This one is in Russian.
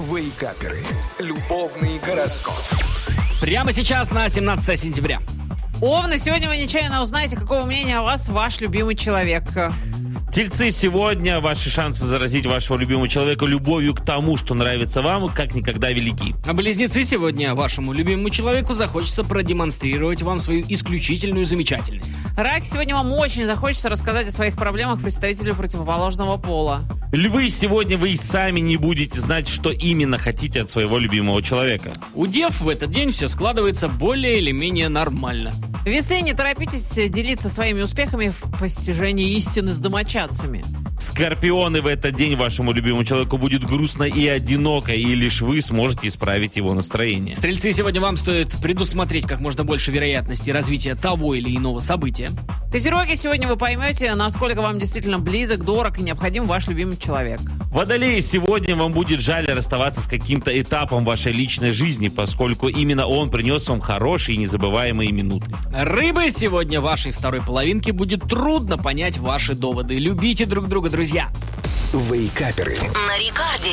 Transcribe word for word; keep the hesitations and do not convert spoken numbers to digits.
Вейкаперы. Любовный гороскоп. Прямо сейчас на семнадцатое сентября. Овны, сегодня вы нечаянно узнаете, какого мнения о вас ваш любимый человек. Тельцы, сегодня ваши шансы заразить вашего любимого человека любовью к тому, что нравится вам, как никогда велики. А близнецы, сегодня вашему любимому человеку захочется продемонстрировать вам свою исключительную замечательность. Раки, сегодня вам очень захочется рассказать о своих проблемах представителю противоположного пола. Львы, сегодня вы и сами не будете знать, что именно хотите от своего любимого человека. У дев в этот день все складывается более или менее нормально. Весы, не торопитесь делиться своими успехами в постижении истины с домочадцами. Скорпионы, в этот день вашему любимому человеку будет грустно и одиноко, и лишь вы сможете исправить его настроение. Стрельцы, сегодня вам стоит предусмотреть как можно больше вероятности развития того или иного события. Козероги, сегодня вы поймете, насколько вам действительно близок, дорог и необходим ваш любимый человек. Водолеи, сегодня вам будет жаль расставаться с каким-то этапом вашей личной жизни, поскольку именно он принес вам хорошие и незабываемые минуты. Рыбы, сегодня вашей второй половинке будет трудно понять ваши доводы. Любите друг друга, друзья. Вейкаперы. На Рекорде.